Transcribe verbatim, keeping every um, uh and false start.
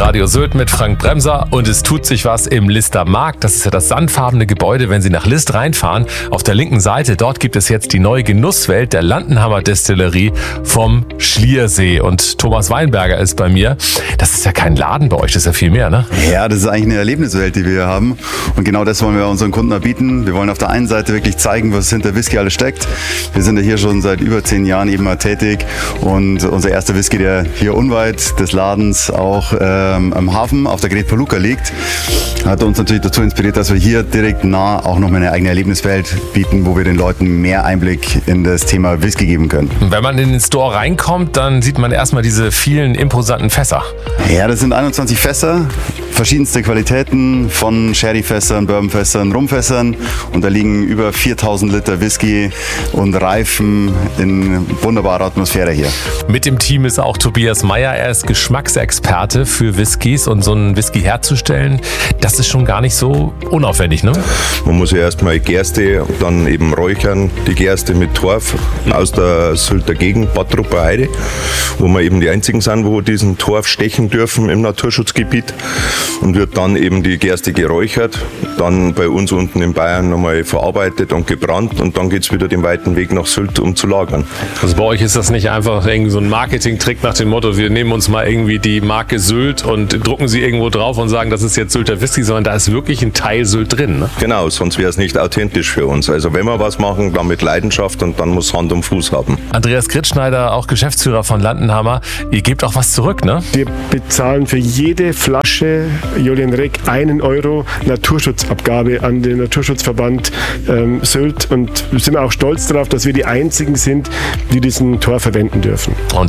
Radio Sylt mit Frank Bremser und es tut sich was im Lister Markt. Das ist ja das sandfarbene Gebäude, wenn Sie nach List reinfahren. Auf der linken Seite, dort gibt es jetzt die neue Genusswelt der Landenhammer Destillerie vom Schliersee. Und Thomas Weinberger ist bei mir. Das ist ja kein Laden bei euch, das ist ja viel mehr, ne? Ja, das ist eigentlich eine Erlebniswelt, die wir hier haben. Und genau das wollen wir unseren Kunden erbieten. Wir wollen auf der einen Seite wirklich zeigen, was hinter Whisky alles steckt. Wir sind ja hier schon seit über zehn Jahren eben mal tätig. Und unser erster Whisky, der hier unweit des Ladens auch ähm, am Hafen auf der Great Palooka liegt, hat uns natürlich dazu inspiriert, dass wir hier direkt nah auch noch mal eine eigene Erlebniswelt bieten, wo wir den Leuten mehr Einblick in das Thema Whisky geben können. Wenn man in den Store reinkommt, dann sieht man erstmal diese vielen imposanten Fässer. Ja, das sind einundzwanzig Fässer, verschiedenste Qualitäten von Sherryfässern, Bourbonfässern, Rumfässern und da liegen über viertausend Liter Whisky und Reifen in wunderbarer Atmosphäre hier. Mit im Team ist auch Tobias Meyer, er ist Geschmacksexperte für Whiskys und so einen Whisky herzustellen, das ist schon gar nicht so unaufwendig, ne? Man muss ja erstmal Gerste, dann eben räuchern, die Gerste mit Torf aus der Sylter Gegend, Bad Rupperheide, wo wir eben die einzigen sind, wo diesen Torf stechen dürfen im Naturschutzgebiet und wird dann eben die Gerste geräuchert, dann bei uns unten in Bayern nochmal verarbeitet und gebrannt und dann geht es wieder den weiten Weg nach Sylt, um zu lagern. Also bei euch ist das nicht einfach irgendwie so ein Marketing-Trick nach dem Motto, wir nehmen uns mal irgendwie die Marke Sylt und drucken sie irgendwo drauf und sagen, das ist jetzt Sylter Whisky, sondern da ist wirklich ein Teil Sylt drin, ne? Genau, sonst wäre es nicht authentisch für uns. Also wenn wir was machen, dann mit Leidenschaft und dann muss Hand und Fuß haben. Andreas Gritschneider, auch Geschäftsführer von Landenhammer, ihr gebt auch was zurück, ne? Wir bezahlen für jede Flasche Julian Reck einen Euro Naturschutzabgabe an den Naturschutzverband ähm, Sylt und sind auch stolz darauf, dass wir die einzigen sind, die diesen Tor verwenden dürfen. Und